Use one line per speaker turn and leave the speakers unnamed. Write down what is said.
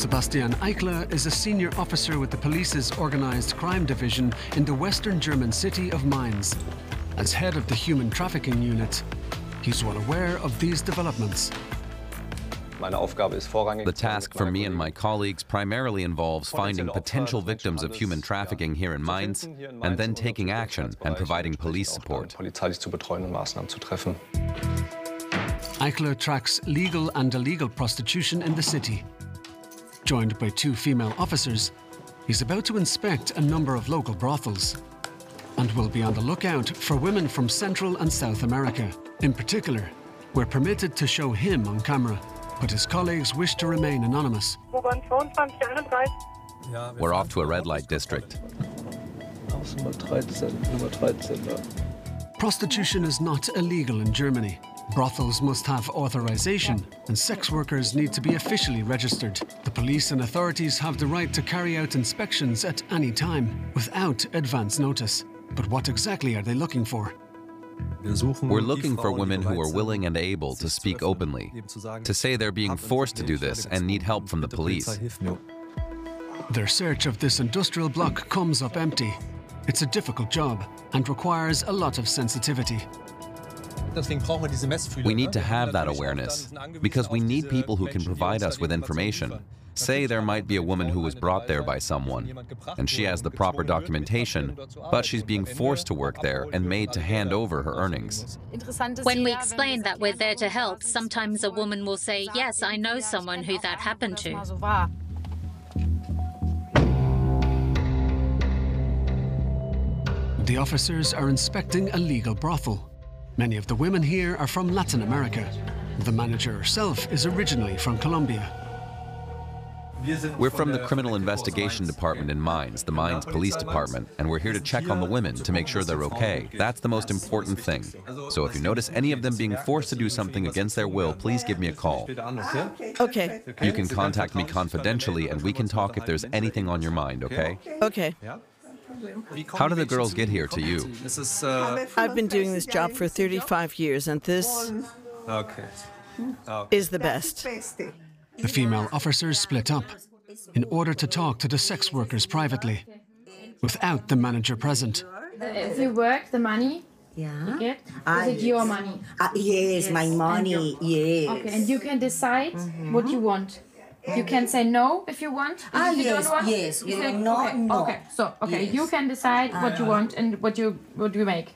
Sebastian Eichler is a senior officer with the police's organized crime division in the western German city of Mainz. As head of the human trafficking unit, he's well aware of these developments.
The task for me and my colleagues primarily involves finding potential victims of human trafficking here in Mainz and then taking action and providing police support.
Eichler tracks legal and illegal prostitution in the city. Joined by 2 female officers, he's about to inspect a number of local brothels and will be on the lookout for women from Central and South America. In particular, we're permitted to show him on camera, but his colleagues wish to remain anonymous.
We're off to a red light district.
Prostitution is not illegal in Germany. Brothels must have authorization, and sex workers need to be officially registered. The police and authorities have the right to carry out inspections at any time, without advance notice. But what exactly are they looking for?
We're looking for women who are willing and able to speak openly, to say they're being forced to do this and need help from the police.
Their search of this industrial block comes up empty. It's a difficult job and requires a lot of sensitivity.
We need to have that awareness, because we need people who can provide us with information. Say there might be a woman who was brought there by someone, and she has the proper documentation, but she's being forced to work there and made to hand over her earnings.
When we explain that we're there to help, sometimes a woman will say, yes, I know someone who that happened to.
The officers are inspecting a legal brothel. Many of the women here are from Latin America. The manager herself is originally from Colombia.
We're from the Criminal Investigation Department in Mainz, the Mainz Police Department, and we're here to check on the women to make sure they're okay. That's the most important thing. So if you notice any of them being forced to do something against their will, please give me a call.
Okay.
You can contact me confidentially and we can talk if there's anything on your mind, okay?
Okay.
How do the girls get here to you?
I've been doing this job for 35 years, and this is the best.
The female officers split up in order to talk to the sex workers privately, without the manager present.
If you work, the money you get, is it your money?
Yes, my money, yes.
Okay, and you can decide what you want. You can say no if you want. If you
yes,
don't want,
yes.
you say
No,
okay.
no.
Okay, so
Yes.
you can decide what you want and what you make.